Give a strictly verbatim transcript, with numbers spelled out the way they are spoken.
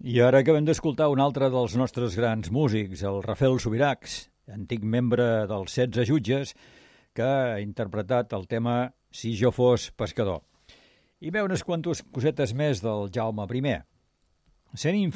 I ara acabem d'escoltar un altre dels nostres grans músics, el Rafael Subirachs, antic membre dels setze jutges, que ha interpretat el tema Si jo fos pescador. I ve unes quantes cosetes més del Jaume primer. Sent